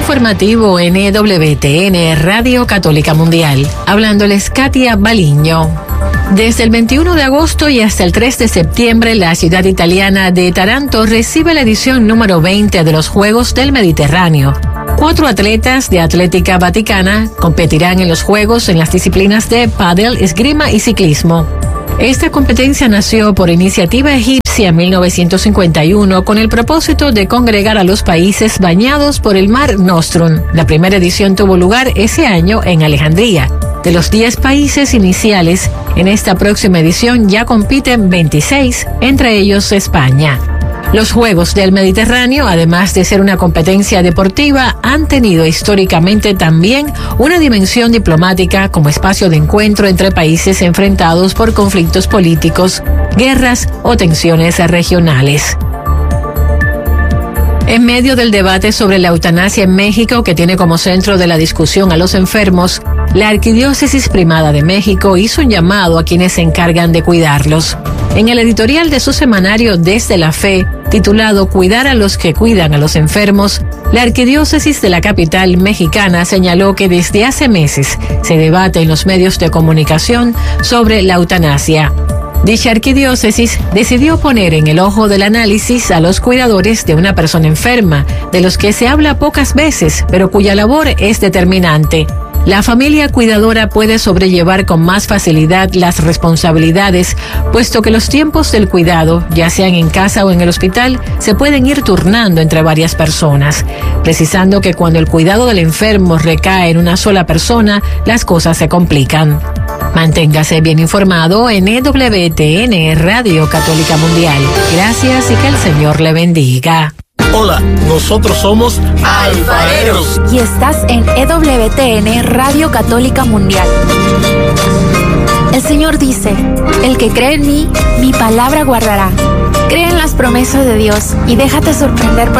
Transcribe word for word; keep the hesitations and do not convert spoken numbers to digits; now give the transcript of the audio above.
informativo en E W T N Radio Católica Mundial. Hablándoles Katia Baliño. Desde el veintiuno de agosto y hasta el tres de septiembre, la ciudad italiana de Taranto recibe la edición número veinte de los Juegos del Mediterráneo. Cuatro atletas de Atlética Vaticana competirán en los Juegos en las disciplinas de pádel, esgrima y ciclismo. Esta competencia nació por iniciativa egipcia en mil novecientos cincuenta y uno con el propósito de congregar a los países bañados por el Mar Nostrum. La primera edición tuvo lugar ese año en Alejandría. De los diez países iniciales, en esta próxima edición ya compiten veintiséis, entre ellos España. Los Juegos del Mediterráneo, además de ser una competencia deportiva, han tenido históricamente también una dimensión diplomática como espacio de encuentro entre países enfrentados por conflictos políticos, guerras o tensiones regionales. En medio del debate sobre la eutanasia en México, que tiene como centro de la discusión a los enfermos, la Arquidiócesis Primada de México hizo un llamado a quienes se encargan de cuidarlos. En el editorial de su semanario Desde la Fe, titulado Cuidar a los que cuidan a los enfermos, la Arquidiócesis de la capital mexicana señaló que desde hace meses se debate en los medios de comunicación sobre la eutanasia. Dicha arquidiócesis decidió poner en el ojo del análisis a los cuidadores de una persona enferma, de los que se habla pocas veces, pero cuya labor es determinante. La familia cuidadora puede sobrellevar con más facilidad las responsabilidades, puesto que los tiempos del cuidado, ya sean en casa o en el hospital, se pueden ir turnando entre varias personas, precisando que cuando el cuidado del enfermo recae en una sola persona, las cosas se complican. Manténgase bien informado en E W T N Radio Católica Mundial. Gracias y que el Señor le bendiga. Hola, nosotros somos Alfareros. Y estás en E W T N Radio Católica Mundial. El Señor dice, el que cree en mí, mi palabra guardará. Cree en las promesas de Dios y déjate sorprender por